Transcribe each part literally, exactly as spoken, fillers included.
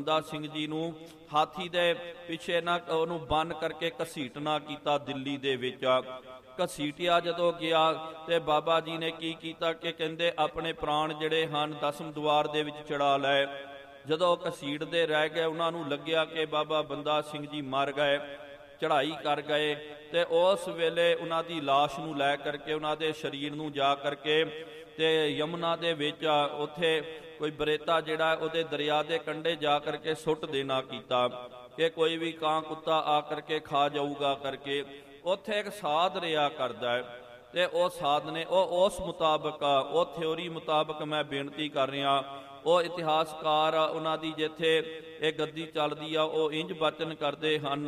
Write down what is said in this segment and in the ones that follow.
ਬੰਦਾ ਸਿੰਘ ਜੀ ਨੂੰ ਹਾਥੀ ਦੇ ਪਿੱਛੇ ਨਾ ਉਹਨੂੰ ਬੰਨ ਕਰਕੇ ਘਸੀਟਣਾ ਕੀਤਾ। ਦਿੱਲੀ ਦੇ ਵਿੱਚ ਘਸੀਟਿਆ ਜਦੋਂ ਗਿਆ ਤੇ ਬਾਬਾ ਜੀ ਨੇ ਕੀ ਕੀਤਾ ਕਿ ਕਹਿੰਦੇ ਆਪਣੇ ਪ੍ਰਾਣ ਜਿਹੜੇ ਹਨ ਦਸਮ ਦੁਆਰ ਦੇ ਵਿੱਚ ਚੜਾ ਲਏ। ਜਦੋਂ ਘਸੀਟਦੇ ਰਹਿ ਗਏ ਉਹਨਾਂ ਨੂੰ ਲੱਗਿਆ ਕਿ ਬਾਬਾ ਬੰਦਾ ਸਿੰਘ ਜੀ ਮਰ ਗਏ, ਚੜ੍ਹਾਈ ਕਰ ਗਏ। ਤੇ ਉਸ ਵੇਲੇ ਉਹਨਾਂ ਦੀ ਲਾਸ਼ ਨੂੰ ਲੈ ਕਰਕੇ ਉਹਨਾਂ ਦੇ ਸਰੀਰ ਨੂੰ ਜਾ ਕਰਕੇ ਤੇ ਯਮੁਨਾ ਦੇ ਵਿੱਚ ਉੱਥੇ ਕੋਈ ਬਰੇਤਾ ਜਿਹੜਾ ਉਹਦੇ ਦਰਿਆ ਦੇ ਕੰਢੇ ਜਾ ਕਰਕੇ ਸੁੱਟ ਦੇਣਾ ਕੀਤਾ ਕਿ ਕੋਈ ਵੀ ਕਾਂ ਕੁੱਤਾ ਆ ਕਰਕੇ ਖਾ ਜਾਊਗਾ ਕਰਕੇ। ਉੱਥੇ ਇੱਕ ਸਾਧ ਰਿਹਾ ਕਰਦਾ ਹੈ ਤੇ ਉਹ ਸਾਧ ਨੇ ਉਹ ਉਸ ਮੁਤਾਬਕ ਉਹ ਥਿਉਰੀ ਮੁਤਾਬਕ ਮੈਂ ਬੇਨਤੀ ਕਰ ਰਿਹਾ। ਉਹ ਇਤਿਹਾਸਕਾਰ ਉਹਨਾਂ ਦੀ ਜਿੱਥੇ ਇਹ ਗੱਦੀ ਚੱਲਦੀ ਆ ਉਹ ਇੰਜ ਬਚਨ ਕਰਦੇ ਹਨ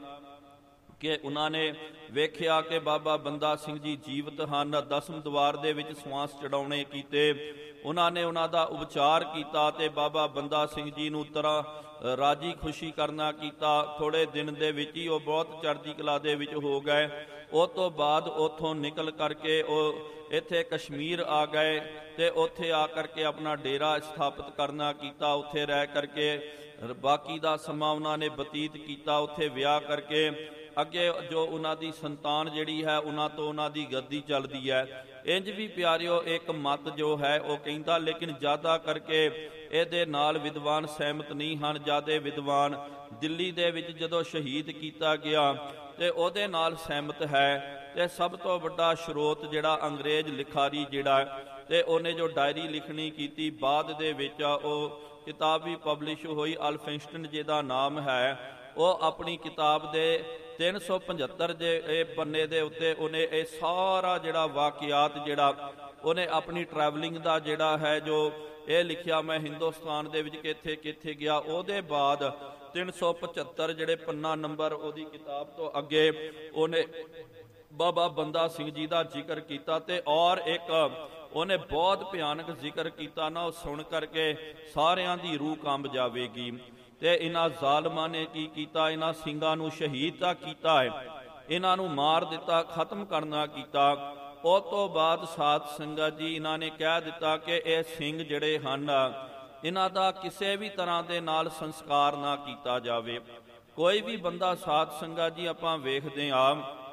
ਕਿ ਉਹਨਾਂ ਨੇ ਵੇਖਿਆ ਕਿ ਬਾਬਾ ਬੰਦਾ ਸਿੰਘ ਜੀ ਜੀਵਤ ਹਨ, ਦਸਮ ਦੁਆਰ ਦੇ ਵਿੱਚ ਸਵਾਸ ਚੜਾਉਣੇ ਕੀਤੇ, ਉਹਨਾਂ ਨੇ ਉਹਨਾਂ ਦਾ ਉਪਚਾਰ ਕੀਤਾ ਤੇ ਬਾਬਾ ਬੰਦਾ ਸਿੰਘ ਜੀ ਨੂੰ ਤਰ੍ਹਾਂ ਰਾਜੀ ਖੁਸ਼ੀ ਕਰਨਾ ਕੀਤਾ। ਥੋੜੇ ਦਿਨ ਦੇ ਵਿੱਚ ਹੀ ਉਹ ਬਹੁਤ ਚੜ੍ਹਦੀ ਕਲਾ ਦੇ ਵਿੱਚ ਹੋ ਗਏ। ਉਹ ਤੋਂ ਬਾਅਦ ਉੱਥੋਂ ਨਿਕਲ ਕਰਕੇ ਉਹ ਇੱਥੇ ਕਸ਼ਮੀਰ ਆ ਗਏ ਤੇ ਉੱਥੇ ਆ ਕਰਕੇ ਆਪਣਾ ਡੇਰਾ ਸਥਾਪਿਤ ਕਰਨਾ ਕੀਤਾ। ਉੱਥੇ ਰਹਿ ਕਰਕੇ ਬਾਕੀ ਦਾ ਸਮਾਂ ਉਹਨਾਂ ਨੇ ਬਤੀਤ ਕੀਤਾ। ਉੱਥੇ ਵਿਆਹ ਕਰਕੇ ਅੱਗੇ ਜੋ ਉਹਨਾਂ ਦੀ ਸੰਤਾਨ ਜਿਹੜੀ ਹੈ ਉਹਨਾਂ ਤੋਂ ਉਹਨਾਂ ਦੀ ਗੱਦੀ ਚੱਲਦੀ ਹੈ। ਇੰਜ ਵੀ ਪਿਆਰਿਓ ਇੱਕ ਮਤ ਜੋ ਹੈ ਉਹ ਕਹਿੰਦਾ, ਲੇਕਿਨ ਜ਼ਿਆਦਾ ਕਰਕੇ ਇਹਦੇ ਨਾਲ ਵਿਦਵਾਨ ਸਹਿਮਤ ਨਹੀਂ ਹਨ। ਜ਼ਿਆਦਾ ਵਿਦਵਾਨ ਦਿੱਲੀ ਦੇ ਵਿੱਚ ਜਦੋਂ ਸ਼ਹੀਦ ਕੀਤਾ ਗਿਆ ਤੇ ਉਹਦੇ ਨਾਲ ਸਹਿਮਤ ਹੈ। ਤੇ ਸਭ ਤੋਂ ਵੱਡਾ ਸਰੋਤ ਜਿਹੜਾ ਅੰਗਰੇਜ਼ ਲਿਖਾਰੀ ਜਿਹੜਾ ਤੇ ਉਹਨੇ ਜੋ ਡਾਇਰੀ ਲਿਖਣੀ ਕੀਤੀ ਬਾਅਦ ਦੇ ਵਿੱਚ ਉਹ ਕਿਤਾਬ ਵੀ ਪਬਲਿਸ਼ ਹੋਈ, ਅਲਫਿੰਸਟਨ ਜਿਹਦਾ ਨਾਮ ਹੈ। ਉਹ ਆਪਣੀ ਕਿਤਾਬ ਦੇ ਤਿੰਨ ਸੌ ਪੰਝੱਤਰ ਜੇ ਇਹ ਪੰਨੇ ਦੇ ਉੱਤੇ ਉਹਨੇ ਇਹ ਸਾਰਾ ਜਿਹੜਾ ਵਾਕਿਆਤ ਜਿਹੜਾ ਉਹਨੇ ਆਪਣੀ ਟਰੈਵਲਿੰਗ ਦਾ ਜਿਹੜਾ ਹੈ ਜੋ ਇਹ ਲਿਖਿਆ, ਮੈਂ ਹਿੰਦੁਸਤਾਨ ਦੇ ਵਿੱਚ ਕਿੱਥੇ ਕਿੱਥੇ ਗਿਆ। ਉਹਦੇ ਬਾਅਦ ਤਿੰਨ ਸੌ ਪਝੱਤਰ ਜਿਹੜੇ ਪੰਨਾ ਨੰਬਰ ਉਹਦੀ ਕਿਤਾਬ ਤੋਂ ਅੱਗੇ ਉਹਨੇ ਬਾਬਾ ਬੰਦਾ ਸਿੰਘ ਜੀ ਦਾ ਜ਼ਿਕਰ ਕੀਤਾ ਤੇ ਔਰ ਇੱਕ ਉਹਨੇ ਬਹੁਤ ਭਿਆਨਕ ਜ਼ਿਕਰ ਕੀਤਾ ਨਾ, ਉਹ ਸੁਣ ਕਰਕੇ ਸਾਰਿਆਂ ਦੀ ਰੂਹ ਕੰਬ ਜਾਵੇਗੀ। ਤੇ ਇਹਨਾਂ ਜ਼ਾਲਮਾਂ ਨੇ ਕੀ ਕੀਤਾ, ਇਹਨਾਂ ਸਿੰਘਾਂ ਨੂੰ ਸ਼ਹੀਦ ਤਾਂ ਕੀਤਾ ਹੈ, ਇਹਨਾਂ ਨੂੰ ਮਾਰ ਦਿੱਤਾ, ਖਤਮ ਕਰਨਾ ਕੀਤਾ। ਉਹ ਤੋਂ ਬਾਅਦ ਸਾਧ ਸੰਗਤ ਜੀ ਇਹਨਾਂ ਨੇ ਕਹਿ ਦਿੱਤਾ ਕਿ ਇਹ ਸਿੰਘ ਜਿਹੜੇ ਹਨ ਇਹਨਾਂ ਦਾ ਕਿਸੇ ਵੀ ਤਰ੍ਹਾਂ ਦੇ ਨਾਲ ਸੰਸਕਾਰ ਨਾ ਕੀਤਾ ਜਾਵੇ। ਕੋਈ ਵੀ ਬੰਦਾ ਸਾਧ ਸੰਗਤ ਜੀ ਆਪਾਂ ਵੇਖਦੇ ਹਾਂ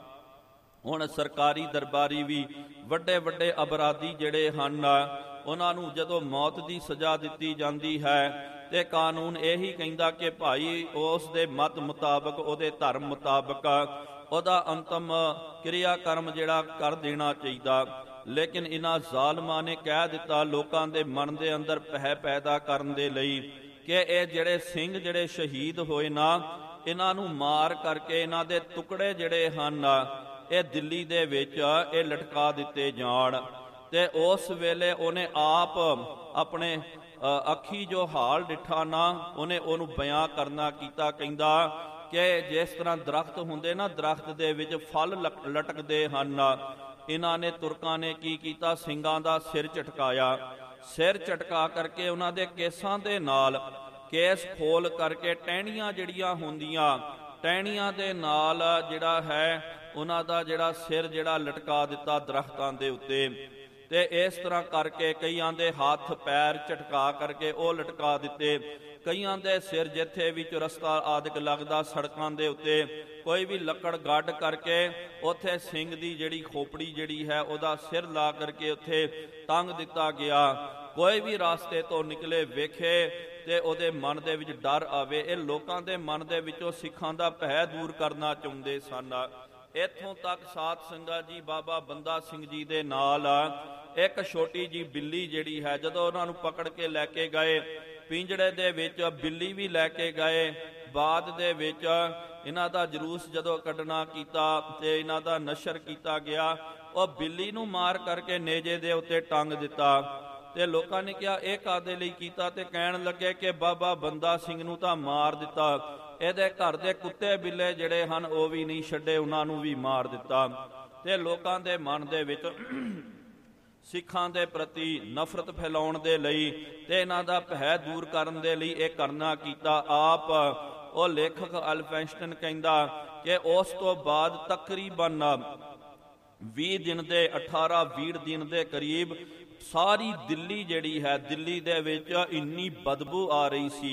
ਹੁਣ ਸਰਕਾਰੀ ਦਰਬਾਰੀ ਵੀ ਵੱਡੇ ਵੱਡੇ ਅਪਰਾਧੀ ਜਿਹੜੇ ਹਨ ਉਹਨਾਂ ਨੂੰ ਜਦੋਂ ਮੌਤ ਦੀ ਸਜ਼ਾ ਦਿੱਤੀ ਜਾਂਦੀ ਹੈ ਤੇ ਕਾਨੂੰਨ ਇਹੀ ਕਹਿੰਦਾ ਕਿ ਭਾਈ ਉਸ ਦੇ ਮਤ ਮੁਤਾਬਕ ਉਹਦੇ ਧਰਮ ਮੁਤਾਬਕ ਉਹਦਾ ਅੰਤਮ ਕਿਰਿਆ ਕਰਮ ਜਿਹੜਾ ਕਰ ਦੇਣਾ ਚਾਹੀਦਾ। ਲੇਕਿਨ ਇਹਨਾਂ ਜ਼ਾਲਮਾਂ ਨੇ ਕਹਿ ਦਿੱਤਾ ਲੋਕਾਂ ਦੇ ਮਨ ਦੇ ਅੰਦਰ ਭੈ ਪੈਦਾ ਕਰਨ ਦੇ ਲਈ ਕਿ ਇਹ ਜਿਹੜੇ ਸਿੰਘ ਜਿਹੜੇ ਸ਼ਹੀਦ ਹੋਏ ਨਾ ਇਹਨਾਂ ਨੂੰ ਮਾਰ ਕਰਕੇ ਇਹਨਾਂ ਦੇ ਟੁਕੜੇ ਜਿਹੜੇ ਹਨ ਇਹ ਦਿੱਲੀ ਦੇ ਵਿੱਚ ਇਹ ਲਟਕਾ ਦਿੱਤੇ ਜਾਣ। ਤੇ ਉਸ ਵੇਲੇ ਉਹਨੇ ਆਪ ਆਪਣੇ ਅੱਖੀ ਜੋ ਹਾਲ ਡਿੱਠਾ ਨਾ ਉਹਨੇ ਉਹਨੂੰ ਬਿਆਨ ਕਰਨਾ ਕੀਤਾ। ਕਹਿੰਦਾ ਕਿ ਜਿਸ ਤਰ੍ਹਾਂ ਦਰਖਤ ਹੁੰਦੇ ਨਾ, ਦਰਖਤ ਦੇ ਵਿੱਚ ਫਲ ਲਟਕਦੇ ਹਨ, ਇਹਨਾਂ ਨੇ ਤੁਰਕਾਂ ਨੇ ਕੀ ਕੀਤਾ, ਸਿੰਘਾਂ ਦਾ ਸਿਰ ਝਟਕਾਇਆ। ਸਿਰ ਝਟਕਾ ਕਰਕੇ ਉਹਨਾਂ ਦੇ ਕੇਸਾਂ ਦੇ ਨਾਲ ਕੇਸ ਖੋਲ ਕਰਕੇ ਟਹਿਣੀਆਂ ਜਿਹੜੀਆਂ ਹੁੰਦੀਆਂ ਟਹਿਣੀਆਂ ਦੇ ਨਾਲ ਜਿਹੜਾ ਹੈ ਉਹਨਾਂ ਦਾ ਜਿਹੜਾ ਸਿਰ ਜਿਹੜਾ ਲਟਕਾ ਦਿੱਤਾ ਦਰਖਤਾਂ ਦੇ ਉੱਤੇ। ਤੇ ਇਸ ਤਰ੍ਹਾਂ ਕਰਕੇ ਕਈਆਂ ਦੇ ਹੱਥ ਪੈਰ ਝਟਕਾ ਕਰਕੇ ਉਹ ਲਟਕਾ ਦਿੱਤੇ। ਕਈਆਂ ਦੇ ਸਿਰ ਜਿੱਥੇ ਵੀ ਚੁਰਸਤਾ ਆਦਿਕ ਲੱਗਦਾ ਸੜਕਾਂ ਦੇ ਉੱਤੇ ਕੋਈ ਵੀ ਲੱਕੜ ਗੱਡ ਕਰਕੇ ਉੱਥੇ ਸਿੰਘ ਦੀ ਜਿਹੜੀ ਖੋਪੜੀ ਜਿਹੜੀ ਹੈ ਉਹਦਾ ਸਿਰ ਲਾ ਕਰਕੇ ਉੱਥੇ ਟੰਗ ਦਿੱਤਾ ਗਿਆ। ਕੋਈ ਵੀ ਰਾਸਤੇ ਤੋਂ ਨਿਕਲੇ ਵੇਖੇ ਤੇ ਉਹਦੇ ਮਨ ਦੇ ਵਿੱਚ ਡਰ ਆਵੇ। ਇਹ ਲੋਕਾਂ ਦੇ ਮਨ ਦੇ ਵਿੱਚੋਂ ਸਿੱਖਾਂ ਦਾ ਭੈ ਦੂਰ ਕਰਨਾ ਚਾਹੁੰਦੇ ਸਨ। ਇੱਥੋਂ ਤੱਕ ਸਾਧ ਸੰਗਤ ਜੀ ਬਾਬਾ ਬੰਦਾ ਸਿੰਘ ਜੀ ਦੇ ਨਾਲ ਇੱਕ ਛੋਟੀ ਜੀ ਬਿੱਲੀ ਜਿਹੜੀ ਹੈ ਜਦੋਂ ਉਹਨਾਂ ਨੂੰ ਪਕੜ ਕੇ ਲੈ ਕੇ ਗਏ ਪਿੰਜੜੇ ਦੇ ਵਿੱਚ, ਬਿੱਲੀ ਵੀ ਲੈ ਕੇ ਗਏ। ਬਾਅਦ ਦੇ ਵਿੱਚ ਇਹਨਾਂ ਦਾ ਜਲੂਸ ਜਦੋਂ ਕੱਢਣਾ ਕੀਤਾ ਤੇ ਇਹਨਾਂ ਦਾ ਨਸ਼ਰ ਕੀਤਾ ਗਿਆ, ਉਹ ਬਿੱਲੀ ਨੂੰ ਮਾਰ ਕਰਕੇ ਨੇਜੇ ਦੇ ਉੱਤੇ ਟੰਗ ਦਿੱਤਾ। ਤੇ ਲੋਕਾਂ ਨੇ ਕਿਹਾ ਇਹ ਕਾਹਦੇ ਲਈ ਕੀਤਾ, ਤੇ ਕਹਿਣ ਲੱਗੇ ਕਿ ਬਾਬਾ ਬੰਦਾ ਸਿੰਘ ਨੂੰ ਤਾਂ ਮਾਰ ਦਿੱਤਾ, ਇਹਦੇ ਘਰ ਦੇ ਕੁੱਤੇ ਬਿੱਲੇ ਜਿਹੜੇ ਹਨ ਉਹ ਵੀ ਨਹੀਂ ਛੱਡੇ, ਉਹਨਾਂ ਨੂੰ ਵੀ ਮਾਰ ਦਿੱਤਾ। ਤੇ ਲੋਕਾਂ ਦੇ ਮਨ ਦੇ ਵਿੱਚ ਸਿੱਖਾਂ ਦੇ ਪ੍ਰਤੀ ਨਫ਼ਰਤ ਫੈਲਾਉਣ ਦੇ ਲਈ ਤੇ ਇਹਨਾਂ ਦਾ ਭੈ ਦੂਰ ਕਰਨ ਦੇ ਲਈ ਇਹ ਕਰਨਾ ਕੀਤਾ। ਆਪ ਉਹ ਲੇਖਕ ਅਲਫਿੰਸਟਨ ਕਹਿੰਦਾ ਕਿ ਉਸ ਤੋਂ ਬਾਅਦ ਤਕਰੀਬਨ ਵੀਹ ਦਿਨ ਦੇ ਅਠਾਰਾਂ ਵੀਹ ਦਿਨ ਦੇ ਕਰੀਬ ਸਾਰੀ ਦਿੱਲੀ ਜਿਹੜੀ ਹੈ ਦਿੱਲੀ ਦੇ ਵਿੱਚ ਇੰਨੀ ਬਦਬੂ ਆ ਰਹੀ ਸੀ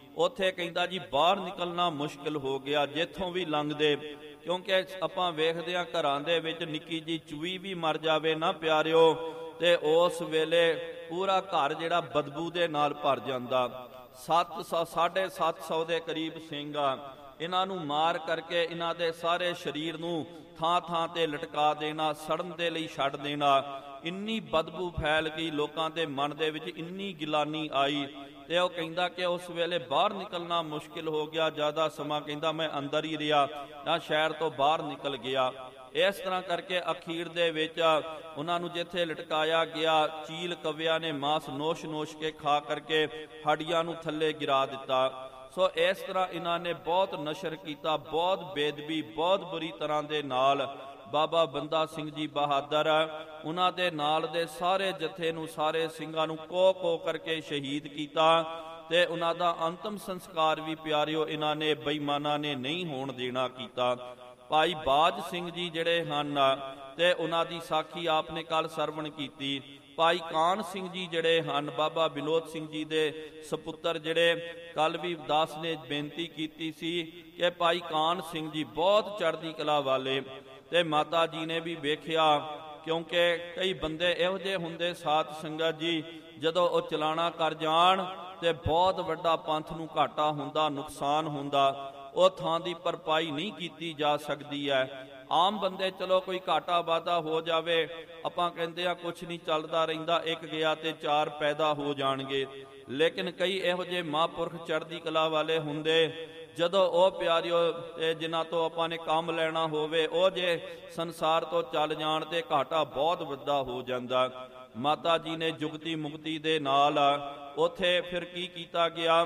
ਉੱਥੇ ਕਹਿੰਦਾ ਜੀ ਬਾਹਰ ਨਿਕਲਣਾ ਮੁਸ਼ਕਿਲ ਹੋ ਗਿਆ ਜਿੱਥੋਂ ਵੀ ਲੰਘਦੇ, ਕਿਉਂਕਿ ਆਪਾਂ ਵੇਖਦੇ ਹਾਂ ਘਰਾਂ ਦੇ ਵਿੱਚ ਨਿੱਕੀ ਜੀ ਚੂਈ ਵੀ ਮਰ ਜਾਵੇ ਨਾ ਪਿਆਰਿਓ, ਤੇ ਉਸ ਵੇਲੇ ਪੂਰਾ ਘਰ ਜਿਹੜਾ ਬਦਬੂ ਦੇ ਨਾਲ ਭਰ ਜਾਂਦਾ। ਸੱਤ ਸੌ ਸਾਢੇ ਸੱਤ ਸੌ ਦੇ ਕਰੀਬ ਸਿੰਘ ਆ, ਇਹਨਾਂ ਨੂੰ ਮਾਰ ਕਰਕੇ ਇਹਨਾਂ ਦੇ ਸਾਰੇ ਸਰੀਰ ਨੂੰ ਥਾਂ ਥਾਂ ਤੇ ਲਟਕਾ ਦੇਣਾ, ਸੜਨ ਦੇ ਲਈ ਛੱਡ ਦੇਣਾ। ਇੰਨੀ ਬਦਬੂ ਫੈਲ ਗਈ, ਲੋਕਾਂ ਦੇ ਮਨ ਦੇ ਵਿੱਚ ਇੰਨੀ ਗਿਲਾਨੀ ਆਈ, ਤੇ ਉਹ ਕਹਿੰਦਾ ਕਿ ਉਸ ਵੇਲੇ ਬਾਹਰ ਨਿਕਲਣਾ ਮੁਸ਼ਕਿਲ ਹੋ ਗਿਆ। ਜ਼ਿਆਦਾ ਸਮਾਂ ਕਹਿੰਦਾ ਮੈਂ ਅੰਦਰ ਹੀ ਰਿਹਾ, ਨਾ ਸ਼ਹਿਰ ਤੋਂ ਬਾਹਰ ਨਿਕਲ ਗਿਆ। ਇਸ ਤਰ੍ਹਾਂ ਕਰਕੇ ਅਖੀਰ ਦੇ ਵਿੱਚ ਉਹਨਾਂ ਨੂੰ ਜਿੱਥੇ ਲਟਕਾਇਆ ਗਿਆ, ਚੀਲ ਕਵਿਆਂ ਨੇ ਮਾਸ ਨੋਸ਼ ਨੋਸ਼ ਕੇ ਖਾ ਕਰਕੇ ਹੱਡੀਆਂ ਨੂੰ ਥੱਲੇ ਗਿਰਾ ਦਿੱਤਾ। ਸੋ ਇਸ ਤਰ੍ਹਾਂ ਇਹਨਾਂ ਨੇ ਬਹੁਤ ਨਸ਼ਰ ਕੀਤਾ, ਬਹੁਤ ਬੇਦਬੀ, ਬਹੁਤ ਬੁਰੀ ਤਰ੍ਹਾਂ ਦੇ ਨਾਲ ਬਾਬਾ ਬੰਦਾ ਸਿੰਘ ਜੀ ਬਹਾਦਰ ਉਹਨਾਂ ਦੇ ਨਾਲ ਦੇ ਸਾਰੇ ਜਥੇ ਨੂੰ, ਸਾਰੇ ਸਿੰਘਾਂ ਨੂੰ ਕੋਹ ਕੋਹ ਕਰਕੇ ਸ਼ਹੀਦ ਕੀਤਾ, ਤੇ ਉਹਨਾਂ ਦਾ ਅੰਤਮ ਸੰਸਕਾਰ ਵੀ ਪਿਆਰਿਓ ਇਹਨਾਂ ਨੇ ਬੇਈਮਾਨਾਂ ਨੇ ਨਹੀਂ ਹੋਣ ਦੇਣਾ ਕੀਤਾ। ਭਾਈ ਬਾਜ ਸਿੰਘ ਜੀ ਜਿਹੜੇ ਹਨ, ਤੇ ਉਹਨਾਂ ਦੀ ਸਾਖੀ ਆਪ ਨੇ ਕੱਲ ਸਰਵਣ ਕੀਤੀ। ਭਾਈ ਕਾਨ ਸਿੰਘ ਜੀ ਜਿਹੜੇ ਹਨ, ਬਾਬਾ ਵਿਨੋਦ ਸਿੰਘ ਜੀ ਦੇ ਸਪੁੱਤਰ, ਜਿਹੜੇ ਕੱਲ ਵੀ ਦਾਸ ਨੇ ਬੇਨਤੀ ਕੀਤੀ ਸੀ ਕਿ ਭਾਈ ਕਾਨ ਸਿੰਘ ਜੀ ਬਹੁਤ ਚੜ੍ਹਦੀ ਕਲਾ ਵਾਲੇ, ਤੇ ਮਾਤਾ ਜੀ ਨੇ ਵੀ ਵੇਖਿਆ, ਕਿਉਂਕਿ ਕਈ ਬੰਦੇ ਇਹੋ ਜਿਹੇ ਹੁੰਦੇ ਸਾਧ ਸੰਗਤ ਜੀ, ਜਦੋਂ ਉਹ ਚਲਾਣਾ ਕਰ ਜਾਣ ਤੇ ਬਹੁਤ ਵੱਡਾ ਪੰਥ ਨੂੰ ਘਾਟਾ ਹੁੰਦਾ, ਨੁਕਸਾਨ ਹੁੰਦਾ, ਉਹ ਥਾਂ ਦੀ ਭਰਪਾਈ ਨਹੀਂ ਕੀਤੀ ਜਾ ਸਕਦੀ ਹੈ। ਆਮ ਬੰਦੇ ਚਲੋ ਕੋਈ ਘਾਟਾ ਵਾਧਾ ਹੋ ਜਾਵੇ, ਆਪਾਂ ਕਹਿੰਦੇ ਆ ਕੁਛ ਨਹੀਂ ਚੱਲਦਾ ਰਹਿੰਦਾ, ਇੱਕ ਗਿਆ ਤੇ ਚਾਰ ਪੈਦਾ ਹੋ ਜਾਣਗੇ। ਲੇਕਿਨ ਕਈ ਇਹੋ ਜਿਹੇ ਮਹਾਂਪੁਰਖ ਚੜ੍ਹਦੀ ਕਲਾ ਵਾਲੇ ਹੁੰਦੇ, ਜਦੋਂ ਉਹ ਪਿਆਰਿਓ ਜਿਨ੍ਹਾਂ ਤੋਂ ਆਪਾਂ ਨੇ ਕੰਮ ਲੈਣਾ ਹੋਵੇ, ਉਹ ਜੇ ਸੰਸਾਰ ਤੋਂ ਚੱਲ ਜਾਣ ਤੇ ਘਾਟਾ ਬਹੁਤ ਵੱਡਾ ਹੋ ਜਾਂਦਾ। ਮਾਤਾ ਜੀ ਨੇ ਜੁਗਤੀ ਮੁਕਤੀ ਦੇ ਨਾਲ ਉੱਥੇ ਫਿਰ ਕੀ ਕੀਤਾ ਗਿਆ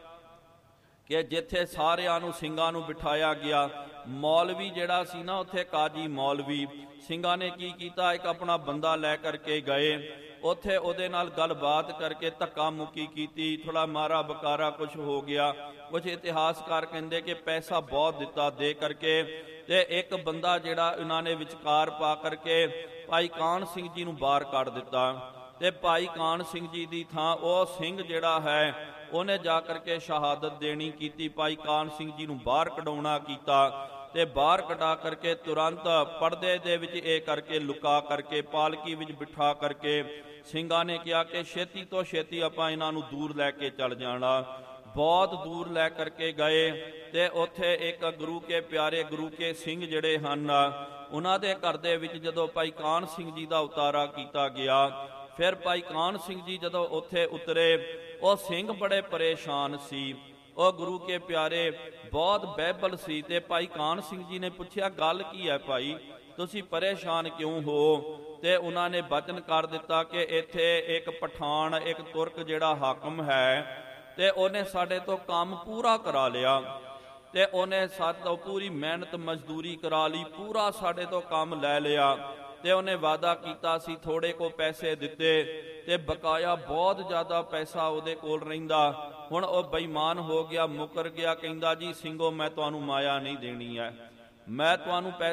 ਕਿ ਜਿੱਥੇ ਸਾਰਿਆਂ ਨੂੰ ਸਿੰਘਾਂ ਨੂੰ ਬਿਠਾਇਆ ਗਿਆ, ਮੌਲਵੀ ਜਿਹੜਾ ਸੀ ਨਾ ਉੱਥੇ, ਕਾਜੀ ਮੌਲਵੀ, ਸਿੰਘਾਂ ਨੇ ਕੀ ਕੀਤਾ, ਇੱਕ ਆਪਣਾ ਬੰਦਾ ਲੈ ਕਰਕੇ ਗਏ, ਉੱਥੇ ਉਹਦੇ ਨਾਲ ਗੱਲਬਾਤ ਕਰਕੇ ਧੱਕਾ ਮੁੱਕੀ ਕੀਤੀ, ਥੋੜਾ ਮਾਰਾ ਬਕਾਰਾ ਕੁਝ ਹੋ ਗਿਆ। ਕੁਝ ਇਤਿਹਾਸਕਾਰ ਕਹਿੰਦੇ ਕਿ ਪੈਸਾ ਬਹੁਤ ਦਿੱਤਾ ਦੇ ਕਰਕੇ, ਤੇ ਇੱਕ ਬੰਦਾ ਜਿਹੜਾ ਇਹਨਾਂ ਨੇ ਵਿਚਕਾਰ ਪਾ ਕਰਕੇ ਭਾਈ ਕਾਨ ਸਿੰਘ ਜੀ ਨੂੰ ਬਾਹਰ ਕੱਢ ਦਿੱਤਾ, ਤੇ ਭਾਈ ਕਾਨ ਸਿੰਘ ਜੀ ਦੀ ਥਾਂ ਉਹ ਸਿੰਘ ਜਿਹੜਾ ਹੈ ਉਹਨੇ ਜਾ ਕਰਕੇ ਸ਼ਹਾਦਤ ਦੇਣੀ ਕੀਤੀ। ਭਾਈ ਕਾਨ ਸਿੰਘ ਜੀ ਨੂੰ ਬਾਹਰ ਕਢਾਉਣਾ ਕੀਤਾ, ਤੇ ਬਾਹਰ ਕਢਾ ਕਰਕੇ ਤੁਰੰਤ ਪਰਦੇ ਦੇ ਵਿੱਚ ਇਹ ਕਰਕੇ ਲੁਕਾ ਕਰਕੇ ਪਾਲਕੀ ਵਿੱਚ ਬਿਠਾ ਕਰਕੇ ਸਿੰਘਾਂ ਨੇ ਕਿਹਾ ਕਿ ਛੇਤੀ ਤੋਂ ਛੇਤੀ ਆਪਾਂ ਇਹਨਾਂ ਨੂੰ ਦੂਰ ਲੈ ਕੇ ਚੱਲ ਜਾਣਾ। ਬਹੁਤ ਦੂਰ ਲੈ ਕਰਕੇ ਗਏ, ਤੇ ਉੱਥੇ ਇੱਕ ਗੁਰੂ ਕੇ ਪਿਆਰੇ ਗੁਰੂ ਕੇ ਸਿੰਘ ਜਿਹੜੇ ਹਨ, ਉਹਨਾਂ ਦੇ ਘਰ ਦੇ ਵਿੱਚ ਜਦੋਂ ਭਾਈ ਕਾਨ ਸਿੰਘ ਜੀ ਦਾ ਉਤਾਰਾ ਕੀਤਾ ਗਿਆ, ਫਿਰ ਭਾਈ ਕਾਨ ਸਿੰਘ ਜੀ ਜਦੋਂ ਉੱਥੇ ਉਤਰੇ, ਉਹ ਸਿੰਘ ਬੜੇ ਪਰੇਸ਼ਾਨ ਸੀ, ਉਹ ਗੁਰੂ ਕੇ ਪਿਆਰੇ ਬਹੁਤ ਬਹਿਬਲ ਸੀ। ਤੇ ਭਾਈ ਕਾਨ ਸਿੰਘ ਜੀ ਨੇ ਪੁੱਛਿਆ, ਗੱਲ ਕੀ ਹੈ ਭਾਈ, ਤੁਸੀਂ ਪਰੇਸ਼ਾਨ ਕਿਉਂ ਹੋ? ਤੇ ਉਹਨਾਂ ਨੇ ਬਚਨ ਕਰ ਦਿੱਤਾ ਕਿ ਇੱਥੇ ਇੱਕ ਪਠਾਨ, ਇੱਕ ਤੁਰਕ ਜਿਹੜਾ ਹਾਕਮ ਹੈ, ਤੇ ਉਹਨੇ ਸਾਡੇ ਤੋਂ ਕੰਮ ਪੂਰਾ ਕਰਾ ਲਿਆ, ਤੇ ਉਹਨੇ ਸਾਡੇ ਤੋਂ ਪੂਰੀ ਮਿਹਨਤ ਮਜ਼ਦੂਰੀ ਕਰਾ ਲਈ, ਪੂਰਾ ਸਾਡੇ ਤੋਂ ਕੰਮ ਲੈ ਲਿਆ, ਤੇ ਉਹਨੇ ਵਾਅਦਾ ਕੀਤਾ ਸੀ, ਥੋੜੇ ਕੋ ਪੈਸੇ ਦਿੱਤੇ, ਤੇ ਬਕਾਇਆ ਬਹੁਤ ਜ਼ਿਆਦਾ ਪੈਸਾ ਉਹਦੇ ਕੋਲ ਰਹਿੰਦਾ। ਹੁਣ ਉਹ ਬੇਈਮਾਨ ਹੋ ਗਿਆ, ਮੁਕਰ ਗਿਆ, ਕਹਿੰਦਾ ਜੀ ਸਿੰਘੋ ਮੈਂ ਤੁਹਾਨੂੰ ਮਾਇਆ ਨਹੀਂ ਦੇਣੀ ਹੈ, ਮੈਂ ਤੁਹਾਨੂੰ ਪੈਸੇ